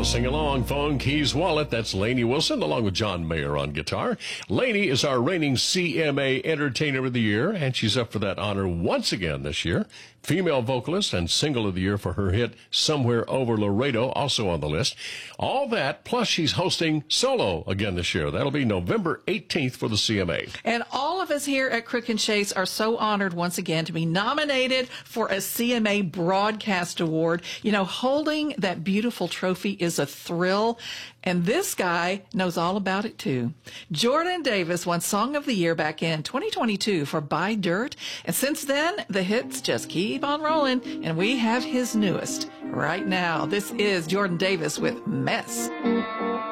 Sing along, phone, keys, wallet. That's Lainey Wilson, along with John Mayer on guitar. Lainey is our reigning CMA Entertainer of the Year, and she's up for that honor once again this year. Female vocalist and single of the year for her hit Somewhere Over Laredo, also on the list. All that, plus she's hosting solo again this year. That'll be November 18th for the CMA. And all of us here at Crook and Chase are so honored once again to be nominated for a CMA Broadcast Award. You know, holding that beautiful trophy is a thrill, and this guy knows all about it too. Jordan Davis won Song of the Year back in 2022 for Buy Dirt, and since then, the hits just keep on rolling, and we have his newest right now. This is Jordan Davis with Mess.